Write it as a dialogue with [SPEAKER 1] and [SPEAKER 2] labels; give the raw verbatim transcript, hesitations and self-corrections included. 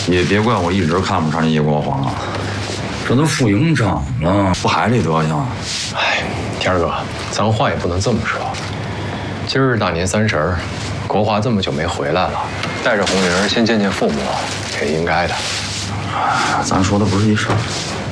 [SPEAKER 1] 也别怪我一直看不上叶国华，这都副营长了，不还这德行？
[SPEAKER 2] 哎，天儿哥，咱话也不能这么说。今儿大年三十儿，国华这么久没回来了，带着红玲先见见父母，也应该的。
[SPEAKER 1] 咱说的不是一事儿。